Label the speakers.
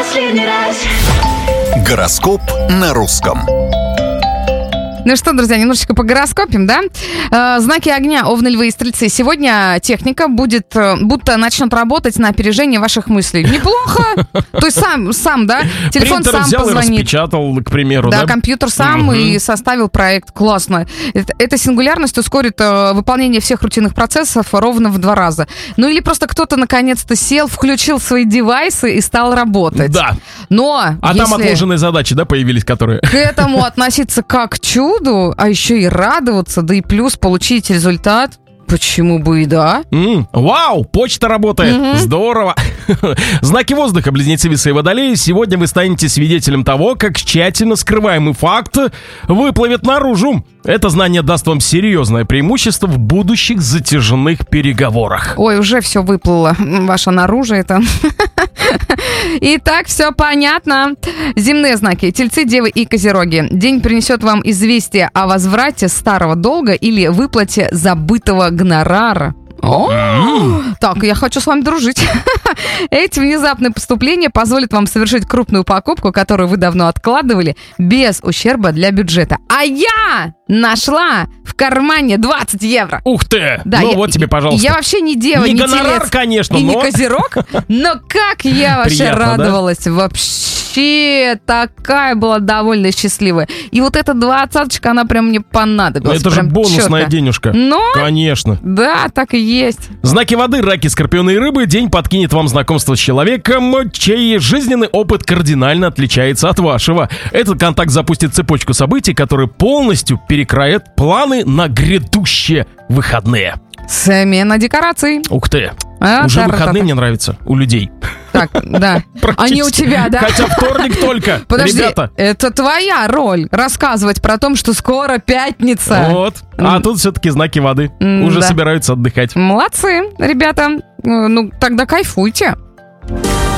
Speaker 1: последний раз.
Speaker 2: Гороскоп на русском.
Speaker 3: Ну что, друзья, немножечко погороскопим, да? Знаки огня, Овны, Львы и Стрельцы. Сегодня техника будет, будто начнет работать на опережение ваших мыслей. Неплохо. То есть сам, да? Телефон
Speaker 4: Принтер
Speaker 3: сам
Speaker 4: взял
Speaker 3: позвонит.
Speaker 4: и распечатал, к примеру, да?
Speaker 3: Да, компьютер сам и составил проект. Классно. Эта сингулярность ускорит выполнение всех рутинных процессов ровно в 2 раза. Ну или просто кто-то наконец-то сел, включил свои девайсы и стал работать.
Speaker 4: Да.
Speaker 3: Но
Speaker 4: Там отложенные задачи, да, появились, которые...
Speaker 3: к этому относиться как к чуду, а еще и радоваться, да и плюс получить результат, почему бы и да?
Speaker 4: Вау, почта работает, здорово. Знаки воздуха, близнецы, весы и водолеи. Сегодня вы станете свидетелем того, как тщательно скрываемый факт выплывет наружу. Это знание даст вам серьезное преимущество в будущих затяжных переговорах.
Speaker 3: Ой, уже все выплыло, ваше наружу это. Итак, все понятно. Земные знаки, Тельцы, Девы и Козероги. День принесет вам известие о возврате старого долга или выплате забытого гонорара. Так, я хочу с вами дружить. Эти внезапные поступления позволят вам совершить крупную покупку, которую вы давно откладывали, без ущерба для бюджета. А я нашла в кармане 20 евро.
Speaker 4: Ух ты!
Speaker 3: Да,
Speaker 4: вот тебе, пожалуйста.
Speaker 3: Я вообще не дева,
Speaker 4: не
Speaker 3: не
Speaker 4: гонорар,
Speaker 3: телец,
Speaker 4: конечно,
Speaker 3: и
Speaker 4: но...
Speaker 3: не козерог, но как я вообще
Speaker 4: Приятно,
Speaker 3: радовалась. Да? Вообще такая была довольно счастливая. И вот эта 20-очка, она прям мне понадобилась.
Speaker 4: Это же бонусная
Speaker 3: чётко.
Speaker 4: денежка.
Speaker 3: Но...
Speaker 4: Конечно.
Speaker 3: Да, так и есть.
Speaker 4: Знаки воды, раки, скорпионы и рыбы. День подкинет вам знакомство с человеком, чей жизненный опыт кардинально отличается от вашего. Этот контакт запустит цепочку событий, которые полностью перекроят планы на грядущие выходные.
Speaker 3: Смена декораций.
Speaker 4: Ух ты. Уже выходные мне нравятся у людей.
Speaker 3: Так, да. Они у тебя, да?
Speaker 4: Хотя вторник только.
Speaker 3: Подожди,
Speaker 4: ребята.
Speaker 3: Это твоя роль рассказывать про то, что скоро пятница.
Speaker 4: Вот. А тут все-таки знаки воды. Уже
Speaker 3: да.
Speaker 4: собираются отдыхать.
Speaker 3: Молодцы, ребята. Ну, тогда кайфуйте.